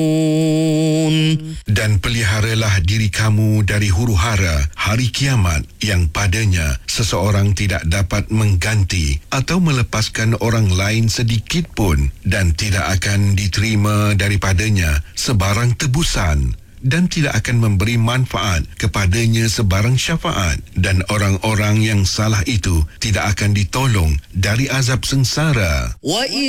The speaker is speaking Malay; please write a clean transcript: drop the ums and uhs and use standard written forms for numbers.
Dan peliharalah diri kamu dari huru-hara hari kiamat yang padanya seseorang tidak dapat mengganti atau melepaskan orang lain sedikit pun dan tidak akan diterima daripadanya sebarang tebusan dan tidak akan memberi manfaat kepadanya sebarang syafaat dan orang-orang yang salah itu tidak akan ditolong dari azab sengsara.